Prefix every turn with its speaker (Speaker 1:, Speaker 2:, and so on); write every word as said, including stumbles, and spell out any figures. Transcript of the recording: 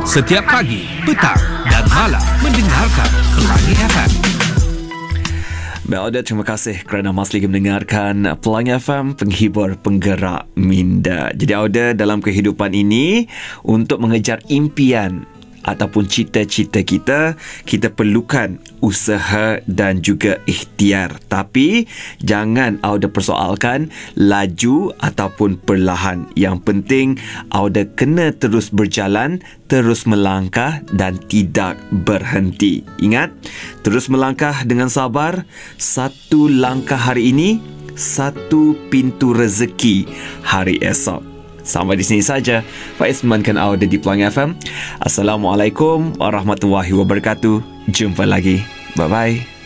Speaker 1: Setiap pagi, petang dan malam mendengarkan Pelangi F M.
Speaker 2: Baik, Auda, terima kasih kerana masih lagi mendengarkan Pelangi F M, penghibur penggerak minda. Jadi Auda, dalam kehidupan ini, untuk mengejar impian ataupun cita-cita kita, kita perlukan usaha dan juga ikhtiar. Tapi jangan Auda persoalkan laju ataupun perlahan. Yang penting Auda kena terus berjalan, terus melangkah dan tidak berhenti. Ingat, terus melangkah dengan sabar. Satu langkah hari ini, satu pintu rezeki hari esok. Sampai di sini saja Faiz memankan Auda di Pelangi F M. Assalamualaikum warahmatullahi wabarakatuh. Jumpa lagi. Bye-bye.